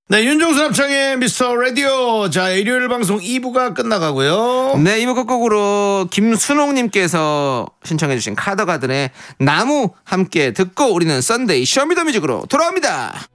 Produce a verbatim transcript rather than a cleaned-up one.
네, 윤종수 남창의 미스터 라디오. 자, 일요일 방송 이 부가 끝나가고요. 네, 이 부 끝곡으로 김순옥님께서 신청해주신 카더가든의 나무 함께 듣고 우리는 썬데이 쇼미더뮤직으로 돌아옵니다.